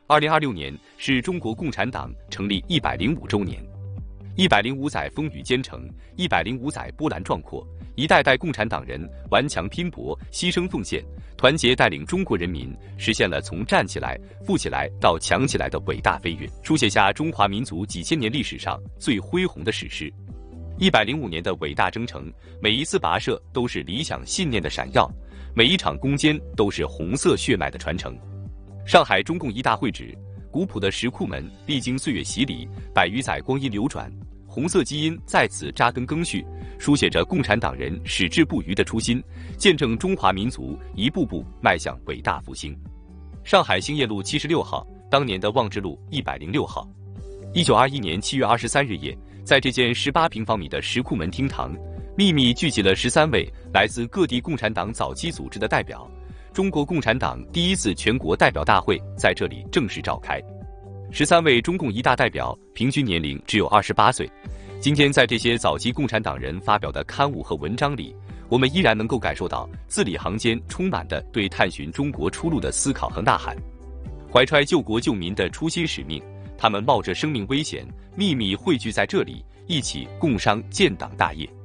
2026年是中国共产党成立105周年。105载风雨兼程，105载波澜壮阔，一代代共产党人顽强拼搏、牺牲奉献，团结带领中国人民实现了从站起来、富起来到强起来的伟大飞跃，书写下中华民族几千年历史上最恢宏的史诗。105年的伟大征程，每一次跋涉都是理想信念的闪耀，每一场攻坚都是红色血脉的传承。上海中共一大会址，古朴的石库门历经岁月洗礼，百余载光阴流转，红色基因在此扎根赓续，书写着共产党人矢志不渝的初心，见证中华民族一步步迈向伟大复兴。上海兴业路76号，当年的望志路106号。1921年7月23日夜，在这间18平方米的石库门厅堂，秘密聚集了13位来自各地共产党早期组织的代表。中国共产党第一次全国代表大会在这里正式召开。13位中共一大代表平均年龄只有28岁。今天在这些早期共产党人发表的刊物和文章里，我们依然能够感受到字里行间充满的对探寻中国出路的思考和呐喊。怀揣救国救民的初心使命，他们冒着生命危险，秘密汇聚在这里，一起共商建党大业。